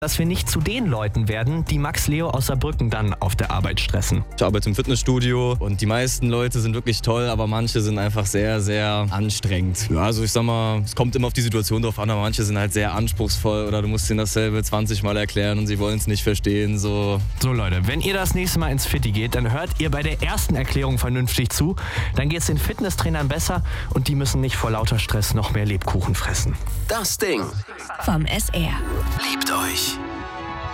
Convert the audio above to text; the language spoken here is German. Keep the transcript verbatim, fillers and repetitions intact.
dass wir nicht zu den Leuten werden, die Max Leo aus Saarbrücken dann auf der Arbeit stressen. Ich arbeite im Fitnessstudio und die meisten Leute sind wirklich toll, aber manche sind einfach sehr, sehr anstrengend. Ja, also ich sag mal, es kommt immer auf die Situation drauf an, aber manche sind halt sehr anspruchsvoll oder du musst ihnen dasselbe zwanzig Mal erklären und sie wollen es nicht verstehen. So. so Leute, wenn ihr das nächste Mal ins Fitti geht, dann hört ihr bei der ersten Erklärung vernünftig zu. Dann geht es den Fitnesstrainern besser und die müssen nicht vor lauter Stress noch mehr Lebkuchen fressen. Das Ding vom S R. Liebt euch.